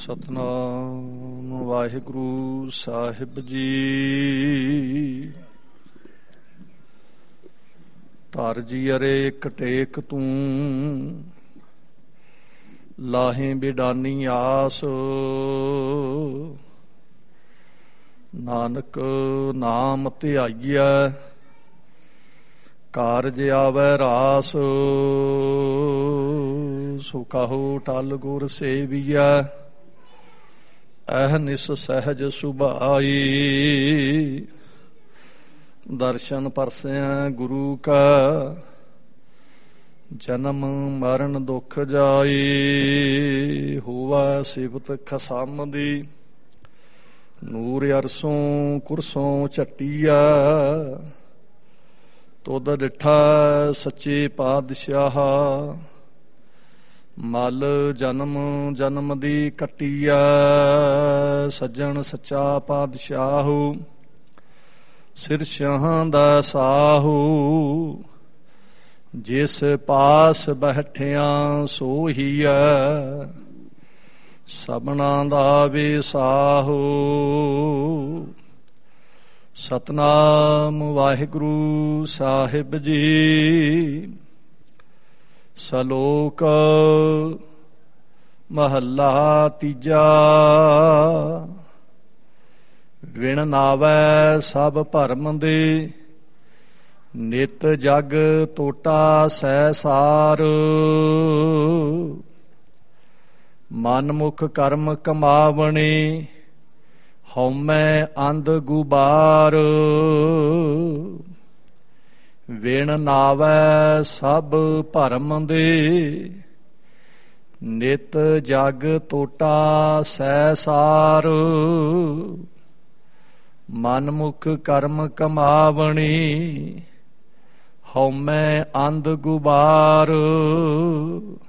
ਸਤਨਾਮ ਵਾਹਿਗੁਰੂ ਸਾਹਿਬ ਜੀ। ਧਰ ਜੀ ਅਰੇ ਕਟੇਕ ਤੂੰ, ਲਾਹੇ ਬਿਡਾਨੀ ਆਸ। ਨਾਨਕ ਨਾਮ ਧਿਆਈਐ, ਕਾਰਜ ਆਵੈ ਰਾਸ। ਸੋ ਕਹੋ ਟਲ ਗੁਰ ਸੇਵੀਐ, ਅਹਨਿਸ ਸਹਿਜ ਸੁਭਾਈ। ਦਰਸ਼ਨ ਪਰਸੈ ਗੁਰੂ ਕਾ, ਜਨਮ ਮਰਨ ਦੁਖ ਜਾਈ। ਹੋਵੈ ਸਿਫਤ ਖਸਮ ਦੀ, ਨੂਰ ਅਰਸੋਂ ਕੁਰਸੋਂ ਝੱਟੀਐ। ਤੁਧ ਡਿਠਾ ਸੱਚੇ ਪਾਤਸ਼ਾਹ, ਮਲ ਜਨਮ ਜਨਮ ਦੀ ਕੱਟੀਐ। ਸੱਜਣ ਸੱਚਾ ਪਾਤਸ਼ਾਹੂ, ਸਿਰਸ਼ਾਂ ਦਾ ਸਾਹੂ। ਜਿਸ ਪਾਸ ਬੈਠਿਆਂ ਸੋਹੀਐ, ਸਭਨਾਂ ਦਾ ਵਿਸਾਹੂ। ਸਤਨਾਮ ਵਾਹਿਗੁਰੂ ਸਾਹਿਬ ਜੀ। ਸਲੋਕ ਮਹੱਲਾ ਤੀਜਾ। ਵਿਣ ਨਾਵੈ ਸਭ ਭਰਮ ਦੇ, ਨਿਤ ਜਗ ਟੋਟਾ ਸਹਿ ਸਾਰ। ਮਨ ਮੁਖ ਕਰਮ ਕਮਾਵਣੇ, ਹਉਮੈ ਅੰਧ ਗੁਬਾਰ। ਵਿਣ ਨਾਵੈ ਸਭ ਭਰਮ ਦੇ, ਨਿਤ ਜਗ ਟੋਟਾ ਸਹਿ ਸਾਰ। ਮਨ ਮੁਖ ਕਰਮ ਕਮਾਵਣੀ, ਹਉਮੈ ਅੰਧ ਗੁਬਾਰ।